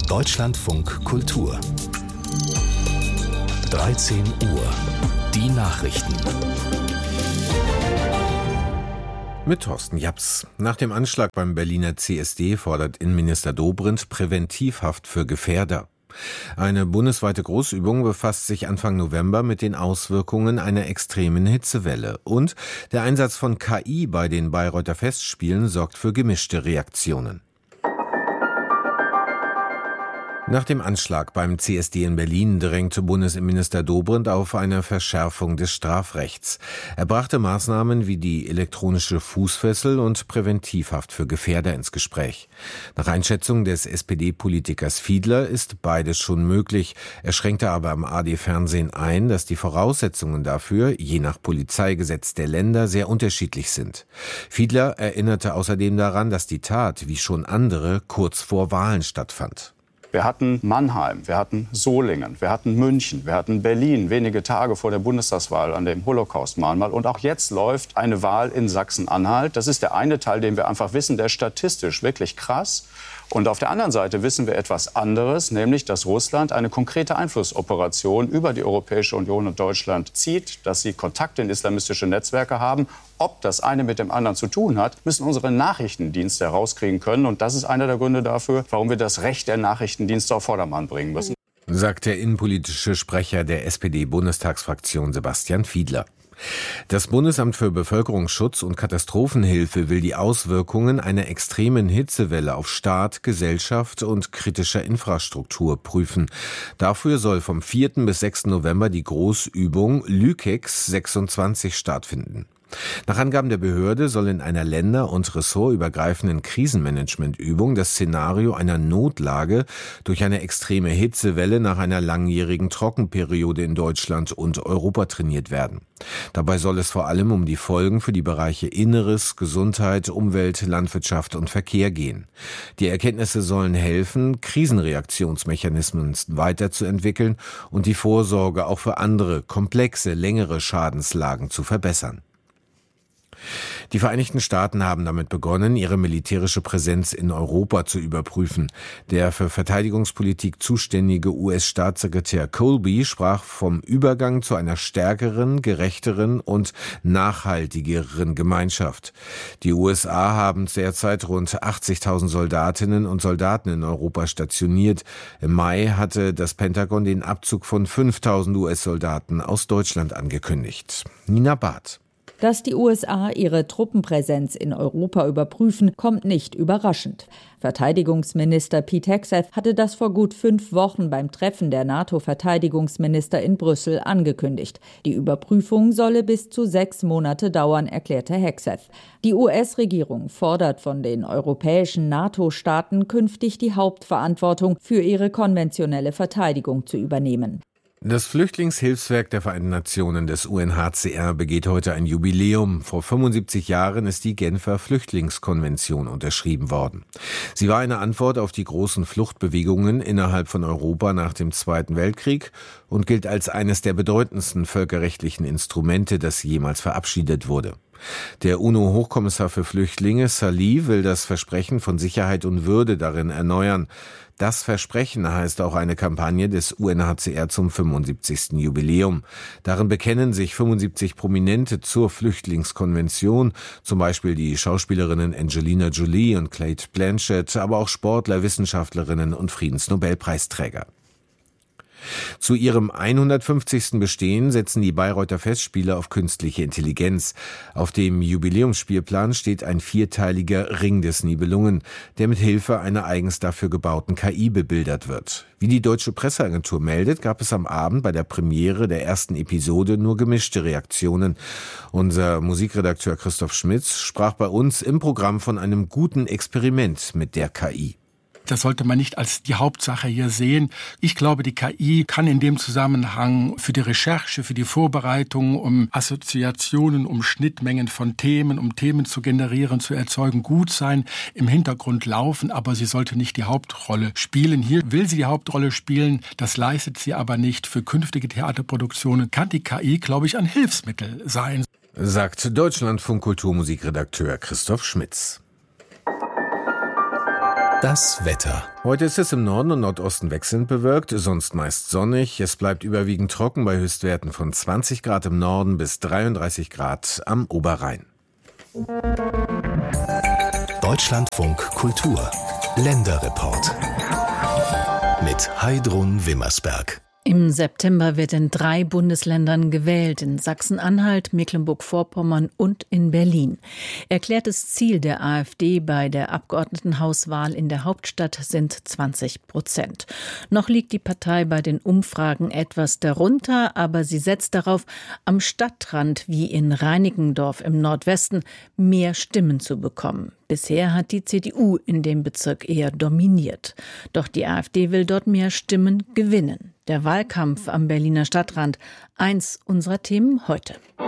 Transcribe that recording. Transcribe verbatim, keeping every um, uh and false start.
Deutschlandfunk Kultur. dreizehn Uhr. Die Nachrichten. Mit Thorsten Japs. Nach dem Anschlag beim Berliner C S D fordert Innenminister Dobrindt Präventivhaft für Gefährder. Eine bundesweite Großübung befasst sich Anfang November mit den Auswirkungen einer extremen Hitzewelle. Und der Einsatz von K I bei den Bayreuther Festspielen sorgt für gemischte Reaktionen. Nach dem Anschlag beim C S D in Berlin drängte Bundesinnenminister Dobrindt auf eine Verschärfung des Strafrechts. Er brachte Maßnahmen wie die elektronische Fußfessel und Präventivhaft für Gefährder ins Gespräch. Nach Einschätzung des S P D-Politikers Fiedler ist beides schon möglich. Er schränkte aber am A D-Fernsehen ein, dass die Voraussetzungen dafür, je nach Polizeigesetz der Länder, sehr unterschiedlich sind. Fiedler erinnerte außerdem daran, dass die Tat, wie schon andere, kurz vor Wahlen stattfand. Wir hatten Mannheim, wir hatten Solingen, wir hatten München, wir hatten Berlin, wenige Tage vor der Bundestagswahl an dem Holocaust-Mahnmal. Und auch jetzt läuft eine Wahl in Sachsen-Anhalt. Das ist der eine Teil, den wir einfach wissen, der ist statistisch wirklich krass. Und auf der anderen Seite wissen wir etwas anderes, nämlich, dass Russland eine konkrete Einflussoperation über die Europäische Union und Deutschland zieht, dass sie Kontakte in islamistische Netzwerke haben. Ob das eine mit dem anderen zu tun hat, müssen unsere Nachrichtendienste herauskriegen können. Und das ist einer der Gründe dafür, warum wir das Recht der Nachrichtendienste auf Vordermann bringen müssen. Sagt der innenpolitische Sprecher der S P D-Bundestagsfraktion Sebastian Fiedler. Das Bundesamt für Bevölkerungsschutz und Katastrophenhilfe will die Auswirkungen einer extremen Hitzewelle auf Staat, Gesellschaft und kritischer Infrastruktur prüfen. Dafür soll vom vierten bis sechsten November die Großübung Lükex sechsundzwanzig stattfinden. Nach Angaben der Behörde soll in einer länder- und ressortübergreifenden Krisenmanagementübung das Szenario einer Notlage durch eine extreme Hitzewelle nach einer langjährigen Trockenperiode in Deutschland und Europa trainiert werden. Dabei soll es vor allem um die Folgen für die Bereiche Inneres, Gesundheit, Umwelt, Landwirtschaft und Verkehr gehen. Die Erkenntnisse sollen helfen, Krisenreaktionsmechanismen weiterzuentwickeln und die Vorsorge auch für andere, komplexe, längere Schadenslagen zu verbessern. Die Vereinigten Staaten haben damit begonnen, ihre militärische Präsenz in Europa zu überprüfen. Der für Verteidigungspolitik zuständige U S-Staatssekretär Colby sprach vom Übergang zu einer stärkeren, gerechteren und nachhaltigeren Gemeinschaft. Die U S A haben derzeit rund achtzigtausend Soldatinnen und Soldaten in Europa stationiert. Im Mai hatte das Pentagon den Abzug von fünftausend U S-Soldaten aus Deutschland angekündigt. Nina Barth. Dass die U S A ihre Truppenpräsenz in Europa überprüfen, kommt nicht überraschend. Verteidigungsminister Pete Hegseth hatte das vor gut fünf Wochen beim Treffen der NATO-Verteidigungsminister in Brüssel angekündigt. Die Überprüfung solle bis zu sechs Monate dauern, erklärte Hegseth. Die U S-Regierung fordert von den europäischen NATO-Staaten künftig die Hauptverantwortung für ihre konventionelle Verteidigung zu übernehmen. Das Flüchtlingshilfswerk der Vereinten Nationen des U N H C R begeht heute ein Jubiläum. Vor fünfundsiebzig Jahren ist die Genfer Flüchtlingskonvention unterschrieben worden. Sie war eine Antwort auf die großen Fluchtbewegungen innerhalb von Europa nach dem Zweiten Weltkrieg und gilt als eines der bedeutendsten völkerrechtlichen Instrumente, das jemals verabschiedet wurde. Der UNO-Hochkommissar für Flüchtlinge, Salih, will das Versprechen von Sicherheit und Würde darin erneuern. Das Versprechen heißt auch eine Kampagne des U N H C R zum fünfundsiebzigsten Jubiläum. Darin bekennen sich fünfundsiebzig Prominente zur Flüchtlingskonvention, zum Beispiel die Schauspielerinnen Angelina Jolie und Cate Blanchett, aber auch Sportler, Wissenschaftlerinnen und Friedensnobelpreisträger. Zu ihrem hundertfünfzigsten Bestehen setzen die Bayreuther Festspiele auf künstliche Intelligenz. Auf dem Jubiläumsspielplan steht ein vierteiliger Ring des Nibelungen, der mit Hilfe einer eigens dafür gebauten K I bebildert wird. Wie die Deutsche Presseagentur meldet, gab es am Abend bei der Premiere der ersten Episode nur gemischte Reaktionen. Unser Musikredakteur Christoph Schmitz sprach bei uns im Programm von einem guten Experiment mit der K I. Das sollte man nicht als die Hauptsache hier sehen. Ich glaube, die K I kann in dem Zusammenhang für die Recherche, für die Vorbereitung, um Assoziationen, um Schnittmengen von Themen, um Themen zu generieren, zu erzeugen, gut sein, im Hintergrund laufen, aber sie sollte nicht die Hauptrolle spielen. Hier will sie die Hauptrolle spielen, das leistet sie aber nicht. Für künftige Theaterproduktionen kann die K I, glaube ich, ein Hilfsmittel sein. Sagt Deutschlandfunk Kulturmusikredakteur Christoph Schmitz. Das Wetter. Heute ist es im Norden und Nordosten wechselnd bewölkt, sonst meist sonnig. Es bleibt überwiegend trocken bei Höchstwerten von zwanzig Grad im Norden bis dreiunddreißig Grad am Oberrhein. Deutschlandfunk Kultur. Länderreport. Mit Heidrun Wimmersberg. Im September wird in drei Bundesländern gewählt, in Sachsen-Anhalt, Mecklenburg-Vorpommern und in Berlin. Erklärtes Ziel der AfD bei der Abgeordnetenhauswahl in der Hauptstadt sind zwanzig Prozent. Noch liegt die Partei bei den Umfragen etwas darunter, aber sie setzt darauf, am Stadtrand wie in Reinickendorf im Nordwesten mehr Stimmen zu bekommen. Bisher hat die C D U in dem Bezirk eher dominiert. Doch die AfD will dort mehr Stimmen gewinnen. Der Wahlkampf am Berliner Stadtrand, eins unserer Themen heute.